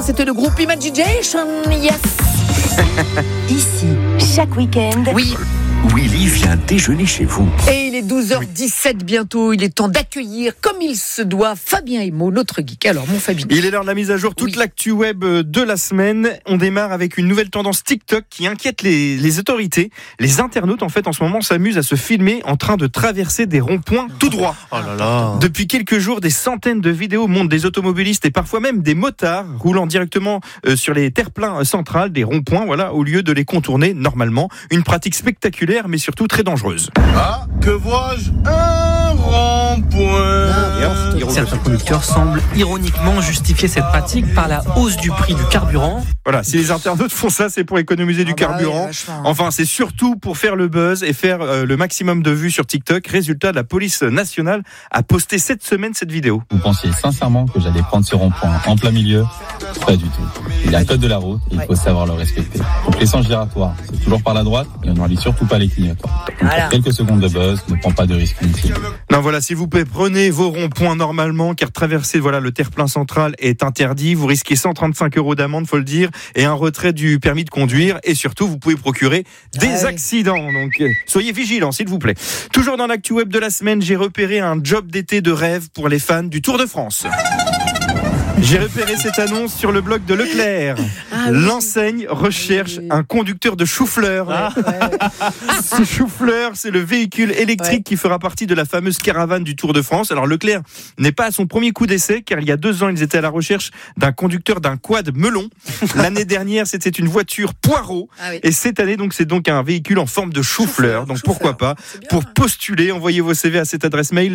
c'était le groupe Imagination, yes. Ici, chaque week-end. Oui. Willy vient déjeuner chez vous. Et il est 12h17 bientôt, il est temps d'accueillir, comme il se doit, Fabien Emo, notre geek. Alors, mon Fabien. Il est l'heure de la mise à jour, toute l'actu web de la semaine. On démarre avec une nouvelle tendance TikTok qui inquiète les autorités. Les internautes, en fait, en ce moment, s'amusent à se filmer en train de traverser des ronds-points tout droit. Oh là là. Depuis quelques jours, des centaines de vidéos montrent des automobilistes et parfois même des motards roulant directement sur les terre-pleins centrales, des ronds-points, voilà, au lieu de les contourner normalement. Une pratique spectaculaire, mais surtout très dangereuse. Ah, que vois-je? Un rond-point. Certains conducteurs semblent ironiquement justifier cette pratique par la hausse du prix du carburant. Voilà, si les internautes font ça, c'est pour économiser du carburant. Oui, enfin, c'est surtout pour faire le buzz et faire le maximum de vues sur TikTok. Résultat, la police nationale a posté cette semaine cette vidéo. Vous pensiez sincèrement que j'allais prendre ce rond-point en plein milieu? Pas du tout. Il y a un code de la route et il faut savoir le respecter. Donc les sens giratoires, c'est toujours par la droite et on n'oublie surtout pas les clignotants. Donc pour quelques secondes de buzz, ne prends pas de risque inutile. Non, voilà, s'il vous plaît, prenez vos ronds-points normalement, car traverser le terre-plein central est interdit. Vous risquez 135 € d'amende, faut le dire, et un retrait du permis de conduire. Et surtout, vous pouvez procurer des accidents. Donc, soyez vigilants, s'il vous plaît. Toujours dans l'actu web de la semaine, j'ai repéré un job d'été de rêve pour les fans du Tour de France. J'ai repéré cette annonce sur le blog de Leclerc. L'enseigne recherche un conducteur de chou-fleur. Ce chou-fleur, c'est le véhicule électrique qui fera partie de la fameuse caravane du Tour de France. Alors Leclerc n'est pas à son premier coup d'essai, car il y a 2 ans, ils étaient à la recherche d'un conducteur d'un quad melon. L'année dernière, c'était une voiture poireau. Et cette année, donc, c'est donc un véhicule en forme de chou-fleur. Donc pourquoi pas, pour postuler, envoyez vos CV à cette adresse mail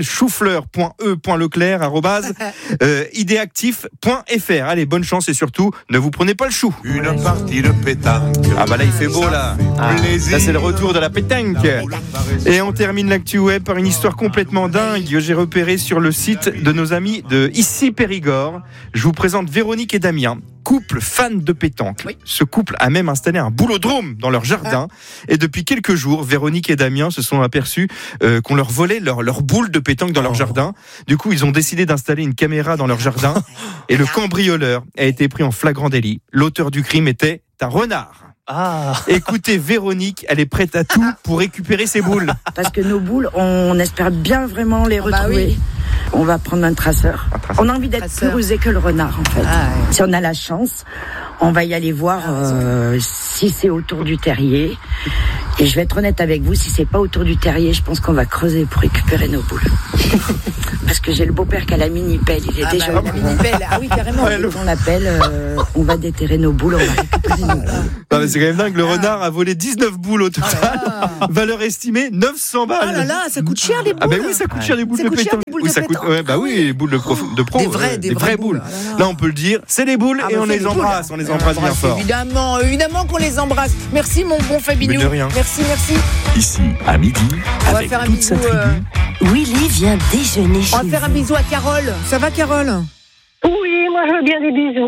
choufleur.e.leclerc@ideactif.fr. Allez, bonne chance et surtout, ne vous prenez pas le chou. Une partie de pétanque. Ah bah là, il fait beau là. Ça, c'est le retour de la pétanque. Et on termine l'actu web par une histoire complètement dingue que j'ai repérée sur le site de nos amis de Ici Périgord. Je vous présente Véronique et Damien. Couple fan de pétanque. Ce couple a même installé un boulodrome dans leur jardin. Et depuis quelques jours, Véronique et Damien se sont aperçus qu'on leur volait leur boule de pétanque dans leur jardin. Du coup, ils ont décidé d'installer une caméra dans leur jardin. Et le cambrioleur a été pris en flagrant délit. L'auteur du crime était un renard. Écoutez, Véronique, elle est prête à tout pour récupérer ses boules. Parce que nos boules, on espère bien vraiment les retrouver. On va prendre un traceur. On a envie d'être plus rusé que le renard, en fait. Si on a la chance, on va y aller voir si c'est autour du terrier. Et je vais être honnête avec vous, si c'est pas autour du terrier, je pense qu'on va creuser pour récupérer nos boules. Parce que j'ai le beau-père qui a la mini-pelle, il est déjà la mini-pelle, carrément. On l'appelle, on va déterrer nos boules, on va récupérer nos boules. Non, mais c'est quand même dingue, le renard a volé 19 boules au total. Valeur estimée 900 balles. Oh là là, ça coûte cher les boules. Ah bah oui, ça coûte cher les boules de pétanque. Ça coûte, les boules de pro. Des vraies boules. Là, on peut le dire, c'est les boules et on les embrasse. On les embrasse bien fort. Évidemment qu'on les embrasse. Merci mon bon Fabinou. De rien. Merci. Ici, à midi, avec toute sa tribu. Willy vient déjeuner chez vous. On va faire un bisou à Carole. Ça va, Carole? Oui, moi je veux bien des bisous.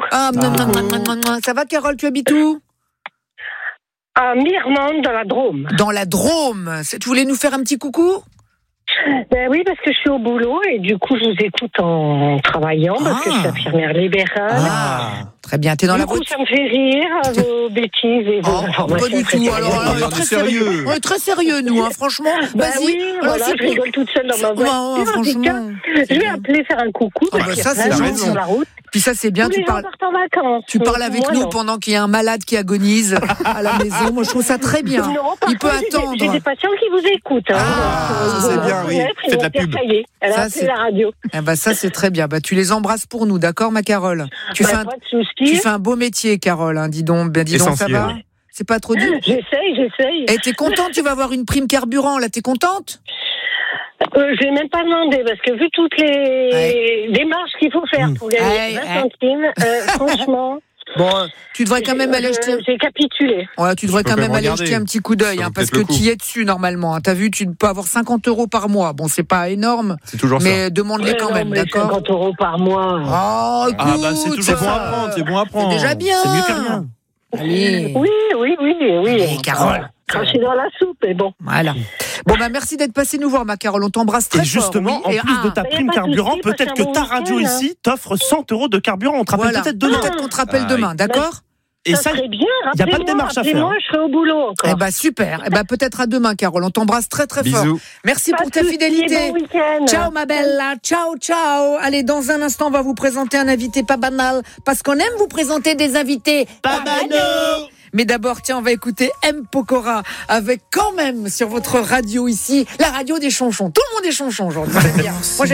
Ça va, Carole? Tu habites où? À Mirmande, dans la Drôme. Dans la Drôme. Tu voulais nous faire un petit coucou? Ben oui, parce que je suis au boulot et du coup, je vous écoute en travaillant parce que je suis infirmière libérale. Très bien, t'es dans la voiture. Ça me fait rire, vos bêtises et vos informations. Pas du tout, alors on est très sérieux. On est très sérieux, nous, franchement. Vas-y. Oui, je rigole toute seule dans ma voiture. Franchement. Je vais appeler faire un coucou parce qu'il y a plein de gens sur la route. Puis ça, c'est bien, tu parles avec nous pendant qu'il y a un malade qui agonise à la maison. Moi, je trouve ça très bien. Il peut attendre. J'ai des patients qui vous écoutent. C'est bien, oui. Faites la pub. Elle a appelé la radio. Ça, c'est très bien. Tu les embrasses pour nous, d'accord, ma Carole? Tu fais un beau métier, Carole. Dis donc, ça va? C'est pas trop dur? J'essaye. Et t'es contente? Tu vas avoir une prime carburant, là, t'es contente? Je l'ai même pas demandé parce que vu toutes les démarches qu'il faut faire pour gagner 20 centimes, franchement. Bon, tu devrais quand même aller jeter. J'ai capitulé. Ouais, tu devrais quand même aller jeter un petit coup d'œil, parce que tu y es dessus normalement. T'as vu, tu peux avoir 50 € par mois. Bon, c'est pas énorme. C'est toujours mais ça. Demande-les quand même, d'accord? 50 € par mois. Écoute, c'est bon à prendre. C'est déjà bien. C'est mieux que rien. Allez. Oui. Carole. cracher dans la soupe, mais bon. Voilà. Bon, merci d'être passé nous voir, ma Carole. On t'embrasse très fort. Et justement, en plus de ta prime carburant, peut-être que ta radio ici t'offre 100 € de carburant. On te rappelle peut-être demain. Peut-être qu'on te rappelle demain, d'accord? Et ça serait bien. Il n'y a pas de démarche à faire. Moi, je serai au boulot encore. Super. Peut-être à demain, Carole. On t'embrasse très, très fort. Merci pour ta fidélité. Bon week-end. Ciao, ma bella. Ciao, ciao. Allez, dans un instant, on va vous présenter un invité pas banal. Parce qu'on aime vous présenter des invités pas banaux. Mais d'abord, tiens, on va écouter M. Pokora avec quand même sur votre radio ici, la radio des chonchons. Tout le monde est chonchon aujourd'hui. J'aime bien. Moi,